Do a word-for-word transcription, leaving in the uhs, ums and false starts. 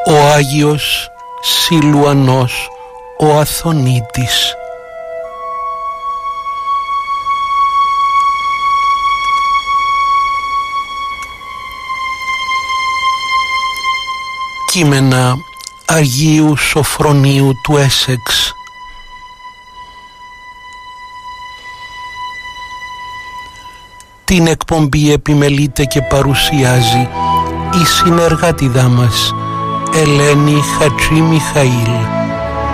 Ο Άγιος Σιλουανός ο Αθωνίτης. Κείμενα Αγίου Σοφρονίου του Έσεξ. Την εκπομπή επιμελείται και παρουσιάζει η συνεργάτιδά μας Ελένη Χατζη Μιχαήλ.